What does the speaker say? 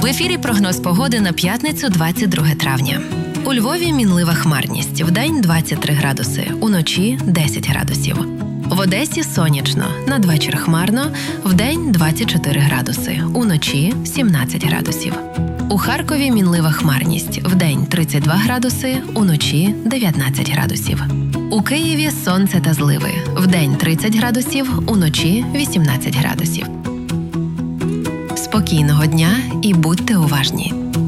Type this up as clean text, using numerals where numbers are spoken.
В ефірі прогноз погоди на п'ятницю 22 травня. У Львові мінлива хмарність. Вдень 23 градуси, уночі 10 градусів. В Одесі сонячно, надвечір хмарно, вдень 24 градуси, уночі 17 градусів. У Харкові мінлива хмарність. Вдень 32 градуси, уночі 19 градусів. У Києві сонце та зливи. Вдень 30 градусів, уночі 18 градусів. Спокійного дня і будьте уважні!